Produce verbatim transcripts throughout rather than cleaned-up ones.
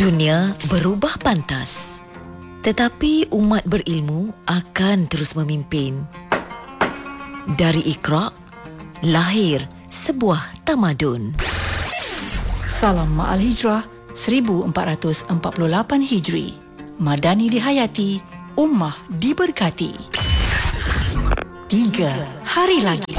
Dunia berubah pantas, tetapi umat berilmu akan terus memimpin. Dari Iqra, lahir sebuah tamadun. Salam Ma'al Hijrah seribu empat ratus empat puluh lapan Hijri. Madani dihayati, ummah diberkati. Tiga hari lagi.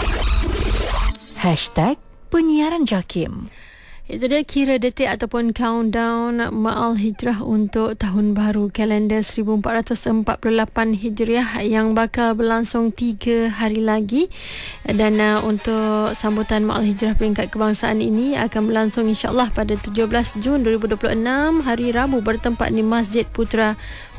Hashtag penyiaran JAKIM. Itu dia kira detik ataupun countdown Ma'al Hijrah untuk tahun baru kalender seribu empat ratus empat puluh lapan Hijriah yang bakal berlangsung tiga hari lagi. Dan uh, untuk sambutan Ma'al Hijrah peringkat kebangsaan ini akan berlangsung insyaAllah pada tujuh belas Jun dua ribu dua puluh enam, hari Rabu, bertempat di Masjid Putra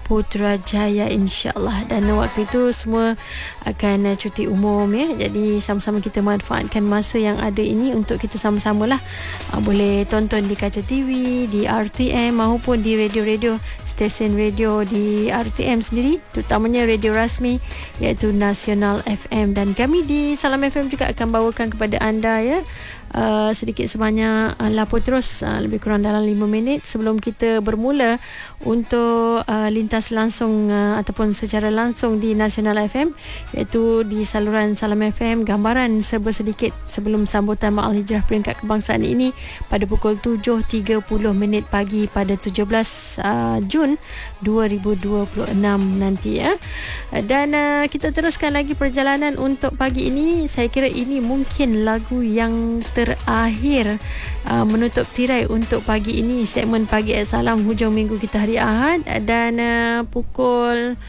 Putrajaya insyaAllah. Dan waktu itu semua akan uh, cuti umum ya. Jadi sama-sama kita manfaatkan masa yang ada ini untuk kita sama-sama lah uh, boleh tonton di kaca T V, di R T M maupun di radio-radio, stesen radio di R T M sendiri, terutamanya radio rasmi iaitu Nasional F M. Dan kami di Salam F M juga akan bawakan kepada anda ya Uh, sedikit sebanyak uh, lapor terus uh, lebih kurang dalam lima minit sebelum kita bermula untuk uh, lintas langsung uh, ataupun secara langsung di Nasional F M, iaitu di saluran Salam F M. Gambaran serba sedikit sebelum sambutan Ma'al Hijrah peringkat kebangsaan ini pada pukul tujuh tiga puluh minit pagi pada tujuh belas uh, Jun dua ribu dua puluh enam nanti ya. Dan uh, kita teruskan lagi perjalanan untuk pagi ini. Saya kira ini mungkin lagu yang terakhir uh, menutup tirai untuk pagi ini, segmen Pagi at Salam hujung minggu kita hari Ahad. Dan uh, pukul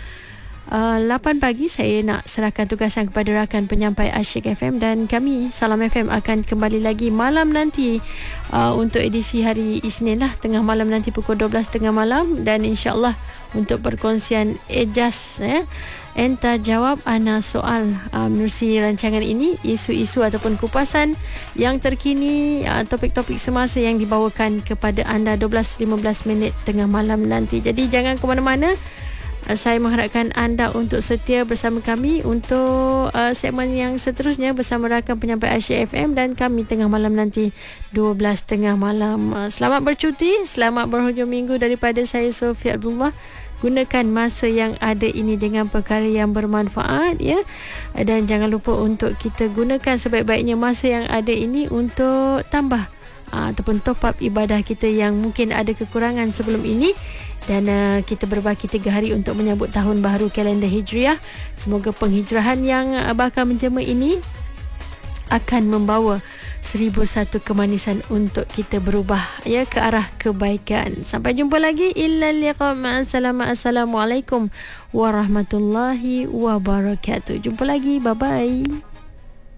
Uh, lapan pagi saya nak serahkan tugasan kepada rakan penyampai Asyik F M, dan kami Salam F M akan kembali lagi malam nanti uh, untuk edisi hari Isnin lah, tengah malam nanti pukul dua belas tengah malam. Dan insyaAllah untuk perkongsian Ejas ya, Enta jawab ana soal uh, menerusi rancangan ini, isu-isu ataupun kupasan yang terkini, uh, topik-topik semasa yang dibawakan kepada anda dua belas lima belas minit tengah malam nanti. Jadi jangan ke mana-mana. Saya mengharapkan anda untuk setia bersama kami untuk uh, segmen yang seterusnya bersama rakan penyampai Asyik F M dan kami tengah malam nanti dua belas tengah malam. Uh, selamat bercuti, selamat berhujung minggu daripada saya Sofia Abdullah. Gunakan masa yang ada ini dengan perkara yang bermanfaat ya. Dan jangan lupa untuk kita gunakan sebaik-baiknya masa yang ada ini untuk tambah uh, ataupun top up ibadah kita yang mungkin ada kekurangan sebelum ini. Dan uh, kita berbaki tiga hari untuk menyambut tahun baru kalender Hijriah. Semoga penghijrahan yang uh, bakal menjema ini akan membawa seribu satu kemanisan untuk kita berubah ya ke arah kebaikan. Sampai jumpa lagi. Illa liqa ma'assalam. Assalamualaikum warahmatullahi wabarakatuh. Jumpa lagi. Bye bye.